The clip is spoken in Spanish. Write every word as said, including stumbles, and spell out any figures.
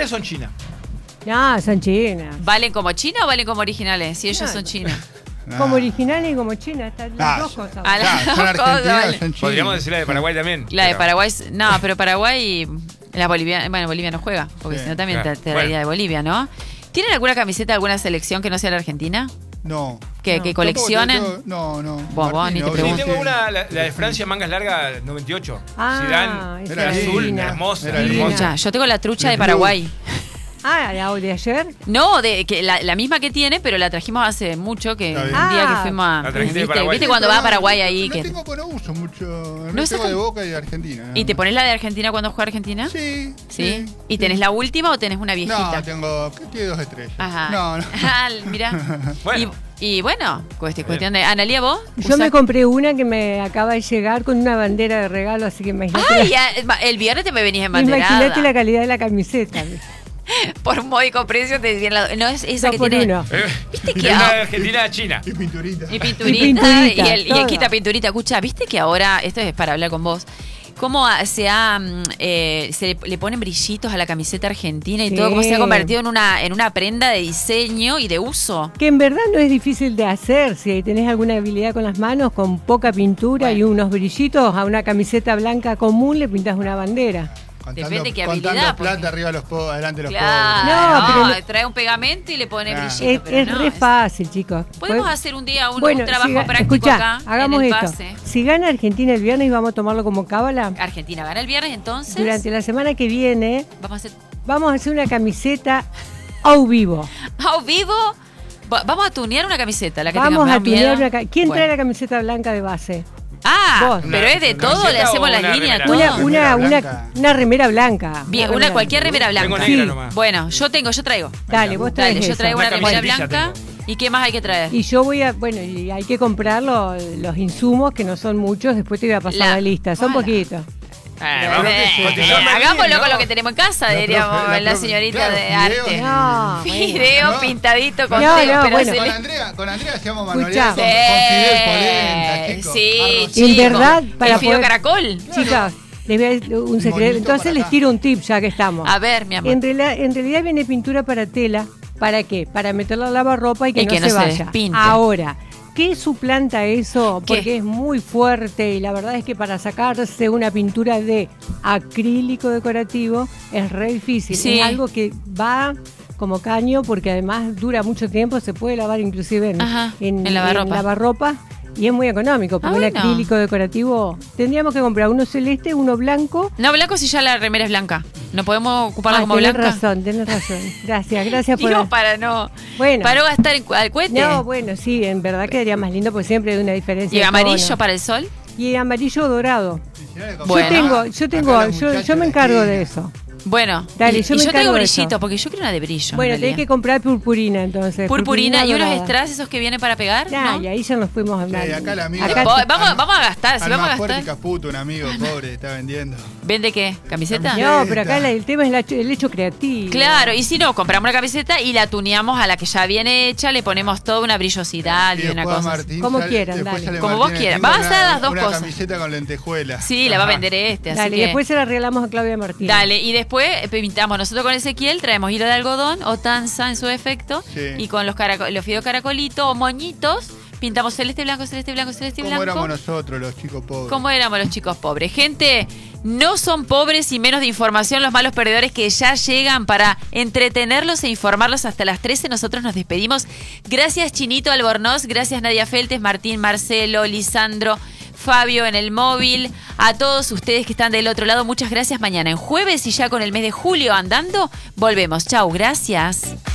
originales son chinas? No, son chinas. ¿Valen como China o valen como originales? Si ellos No. son chinas. Ah. Como originales y como chinas, están las Ah, dos cosas. a la- Claro, son Dos cosas, argentinas, vale. son chinas. Podríamos decir la de Paraguay también. La de pero- Paraguay, es- no, pero Paraguay, la Bolivia, bueno, Bolivia no juega, porque Sí, si no también claro. te, te daría Bueno. de Bolivia, ¿no? ¿Tienen alguna camiseta de alguna selección que no sea la Argentina? No. ¿Que, No, que coleccionen? Tampoco te- No, no. Vos, vos, ni te obvio, Sí, pregunto. tengo una, la, la de Francia, mangas largas, noventa y ocho. Ah, Zidane, esa era azul, divina. hermosa, Era hermosa. Escucha, yo tengo la trucha de De Paraguay. Ah, ¿la de ayer? No, de que la, la misma que tiene, pero la trajimos hace mucho, que Está un bien. día que Ah. fuimos a... La trajiste de ¿Viste, Paraguay. ¿Viste cuando va a Paraguay ahí? No que tengo, no uso mucho. ¿No No usas tengo cam- de Boca y de Argentina. ¿Y te pones la de Argentina cuando juega Argentina? Sí. ¿Sí? ¿Y tenés la última o tenés una viejita? No, tengo. ¿Qué tiene dos estrellas? Ajá. No, no. Ah, mirá. Bueno. Y, y bueno, cuestión, cuestión de... Analía, ¿vos? Yo ¿Usás- me compré una que me acaba de llegar con una bandera de regalo, así que imagínate, Ay, la, ya, el viernes te me venís imagínate la embanderada. calidad de la camiseta. Por un módico precio te viene la... No, es esa Dos que por tiene... uno. Eh, ¿Viste que de una ah, de Argentina a China. Y pinturita. Y pinturita, Y pinturita, y, el, y el todo. quita pinturita. Escucha, ¿viste que ahora, esto es para hablar con vos, cómo a- se ha, mm, eh, se le, le ponen brillitos a la camiseta argentina y Sí. todo, cómo se ha convertido en una, en una prenda de diseño y de uso? Que en verdad no es difícil de hacer, si tenés alguna habilidad con las manos, con poca pintura Bueno. y unos brillitos, a una camiseta blanca común le pintas una bandera. Contando, Depende qué contando habilidad, plata porque- arriba de los pobres, adelante de los Claro, No, no, pero no- trae un pegamento y le pone Ah. brillito. Es, pero es no, re es- fácil, chicos. Podemos Pues- hacer un día un, bueno, un trabajo si ga- práctico escuchá, acá hagamos en el esto. pase. Si gana Argentina el viernes, vamos a tomarlo como cábala. Argentina gana el viernes, entonces Durante la semana que viene vamos a hacer vamos a hacer una camiseta au vivo. a vivo. Va- Vamos a tunear una camiseta, la que Vamos tengamos. a ¿Me da tunear miedo? una ca- ¿Quién Bueno. trae la camiseta blanca de base? Ah, Vos. pero es de ¿Una todo, le camiseta hacemos o las una líneas, remera? todo. Una, remera una, una, blanca. una remera blanca. Bien, una remera cualquier remera Tengo blanca. negra Sí. nomás. Bueno, yo tengo, yo traigo. Dale, vos traes Dale, yo eso. traigo una Una remera camiseta blanca. tengo. ¿Y qué más hay que traer? Y yo voy a, bueno, y hay que comprar lo- los insumos, que no son muchos, después te voy a pasar La- la, lista, son Hola. poquitos. Eh, vamos, eh, cotizar eh, más hagámoslo bien, con ¿no? lo que tenemos en casa, La diríamos profe- la la, profe- señorita claro, de fideos. arte. No, Fideo No. pintadito con No, teo, no, pero bueno. se Con le- Andrea, con Andrea hacíamos Escuchá. manualidades con, con Fidel Polenta, Eh, chicos. Sí, Arroz. chico. En verdad, para el fideo poder- caracol. Chicas, les voy a decir un secreto. monito Entonces para les acá. tiro un tip, ya que estamos. A ver, mi amor. En, rela- en realidad viene pintura para tela. ¿Para qué? Para meterla al lavarropa y que, Y no, que se no se vaya. despinte. Ahora, ¿qué suplanta eso? ¿Qué? Porque es muy fuerte y la verdad es que para sacarse una pintura de acrílico decorativo es re difícil. Sí. Es algo que va como caño porque además dura mucho tiempo, se puede lavar inclusive en, Ajá, en lavarropa. lavarropa. Y es muy económico, porque Ah, un bueno. acrílico decorativo tendríamos que comprar uno celeste, uno blanco. No, blanco si ya la remera es blanca. ¿No podemos ocuparla Ah, como tenés blanca? razón, tenés razón. Gracias, gracias por... Digo, para no. Bueno. Para no gastar en, al cohete. No, bueno, sí, en verdad quedaría más lindo porque siempre hay una diferencia. ¿Y de amarillo tono. para el sol? Y amarillo dorado. Bueno. Yo tengo, yo tengo, Acá los yo, muchachos yo me de encargo esquina. de eso. Bueno, Dale, y, yo y me yo encargo tengo de brillito, eso. porque yo quiero una de brillo. Bueno, en tenés que realidad. comprar purpurina entonces. Purpurina y unos dorada. strass esos que vienen para pegar. Ya, ¿no? y ahí ya nos fuimos a Sí, acá la amiga- Acá- Po- vamos, vamos a gastar, si vamos a Almafuerte gastar. Caputo, un amigo pobre, está vendiendo. ¿Vende qué? ¿Camiseta? Camiseta. No, pero acá la- el tema es la- el hecho creativo. Claro, y si no, compramos una camiseta y la tuneamos a la que ya viene hecha, le ponemos toda una brillosidad y, Y una después cosa. Martín Como sale- quieran, después dale. sale Como Martín, vos quieras. tengo Vas a hacer una- las dos una cosas. camiseta con lentejuelas. Sí, la va a Ajá. vender este, así Dale, y que... después se la regalamos a Claudia Martínez. Dale, y después eh, pintamos nosotros con Ezequiel, traemos hilo de algodón o tanza en su defecto, Sí. y con los, caraco- los fideos caracolitos o moñitos, pintamos celeste, blanco, celeste, blanco, celeste, ¿Cómo blanco. éramos nosotros, los chicos pobres? ¿Cómo éramos los chicos pobres? Gente, no son pobres y menos de información los malos perdedores que ya llegan para entretenerlos e informarlos hasta las trece. Nosotros nos despedimos. Gracias Chinito Albornoz, gracias Nadia Feltes, Martín, Marcelo, Lisandro, Fabio en el móvil, a todos ustedes que están del otro lado, muchas gracias. Mañana en jueves y ya con el mes de julio andando, volvemos. Chau, gracias.